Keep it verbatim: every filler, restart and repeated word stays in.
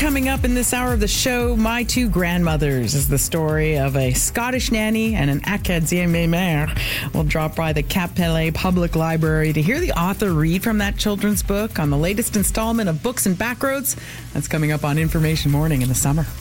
Coming up in this hour of the show, My Two Grandmothers is the story of a Scottish nanny and an Acadienne mère. We'll drop by the Cap Pelé Public Library to hear the author read from that children's book on the latest installment of Books and Backroads. That's coming up on Information Morning in the summer.